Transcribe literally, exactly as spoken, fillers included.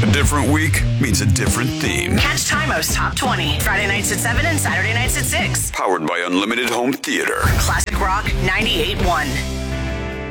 A different week means a different theme. Catch Tymo's Top twenty, Friday nights at seven and Saturday nights at six. Powered by Unlimited Home Theater. Classic Rock ninety-eight point one.